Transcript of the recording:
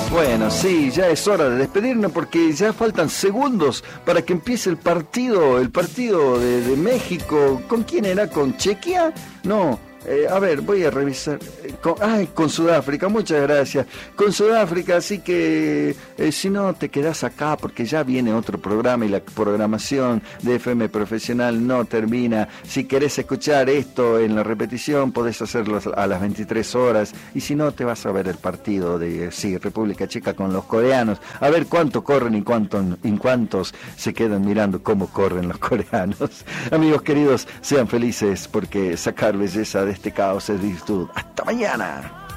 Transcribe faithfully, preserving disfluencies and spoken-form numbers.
Bueno, sí, ya es hora de despedirnos porque ya faltan segundos para que empiece el partido, el partido de, de México. ¿Con quién era? ¿Con Chequia? No. Eh, a ver, voy a revisar. Eh, con, ay, con Sudáfrica, muchas gracias. Con Sudáfrica, así que eh, si no te quedás acá porque ya viene otro programa y la programación de F M Profesional no termina. Si querés escuchar esto en la repetición, podés hacerlo a las veintitrés horas. Y si no, te vas a ver el partido de sí, República Checa con los coreanos. A ver cuánto corren y cuánto, en cuántos se quedan mirando cómo corren los coreanos. Amigos queridos, sean felices porque sacar belleza de este caos es virtud. ¡Hasta mañana!